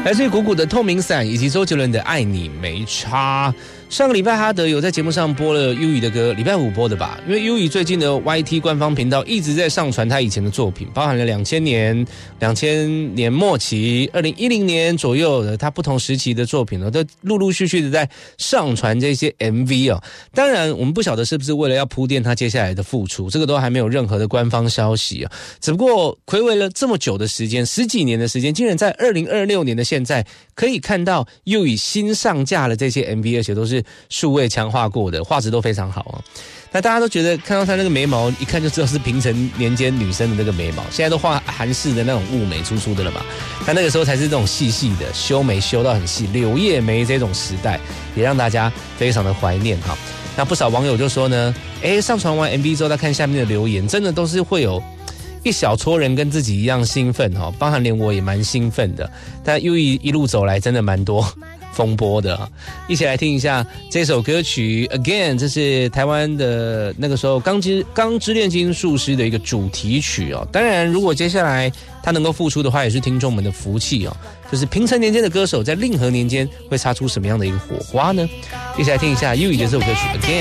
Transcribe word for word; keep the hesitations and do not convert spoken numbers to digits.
来自于谷谷的透明伞，以及周杰伦的爱你没差。上个礼拜哈德有在节目上播了优怡的歌，礼拜五播的吧？因为优怡最近的 Y T 官方频道一直在上传他以前的作品，包含了两千年、两千年末期、二零一零年左右的他不同时期的作品呢，都陆陆续续的在上传这些 M V 哦。当然，我们不晓得是不是为了要铺垫他接下来的复出，这个都还没有任何的官方消息啊。只不过睽违了这么久的时间，十几年的时间，竟然在二零二六年的现在可以看到优怡新上架了这些 M V， 而且都是数位强化过的，画质都非常好啊。那大家都觉得看到她那个眉毛，一看就知道是平成年间女生的那个眉毛，现在都画韩式的那种雾眉粗粗的了嘛。她那个时候才是这种细细的修眉，修到很细，柳叶眉这种时代，也让大家非常的怀念哈。那不少网友就说呢，哎，上传完 M V 之后，再看下面的留言，真的都是会有一小撮人跟自己一样兴奋哈，包含连我也蛮兴奋的。但优怡一路走来，真的蛮多风波的，一起来听一下这首歌曲 Again， 这是台湾的那个时候钢之钢之炼金术师的一个主题曲哦。当然，如果接下来他能够复出的话，也是听众们的福气哦。就是平成年间的歌手在令和年间会擦出什么样的一个火花呢？一起来听一下优怡的这首歌曲 Again。